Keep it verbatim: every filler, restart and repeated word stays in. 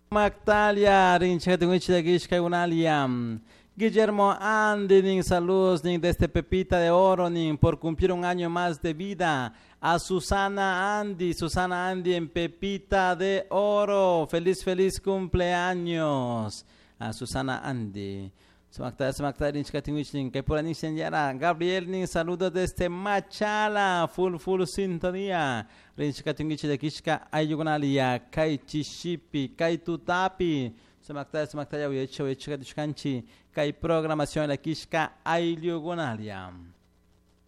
Magtalia, rinchatunguichi de Gishka Unaliam. Guillermo Andy, nin saludos nin desde Pepita de Oro, nin por cumplir un año más de vida. A Susana Andy, Susana Andy en Pepita de Oro. Feliz, feliz cumpleaños. A Susana Andy. Semakta, semakta, rinchatunguichi nin que por anicen yara. Gabriel, nin saludos desde Machala. Full, full sintonía. Rinchatunguichi de Gishka Ayugunalia. Kai Chishipi, Kai Tutapi. Semakta, semakta, ya voy a echar, voy a echar, kai programación la Kishka Ayugunalia.